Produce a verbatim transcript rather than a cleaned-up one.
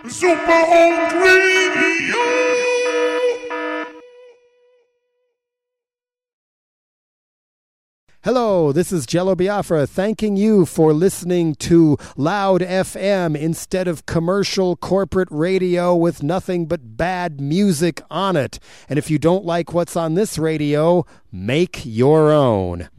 Super Old Radio. Hello, this is Jello Biafra thanking you for listening to Loud F M instead of commercial corporate radio with nothing but bad music on it. And if you don't like what's on this radio, make your own.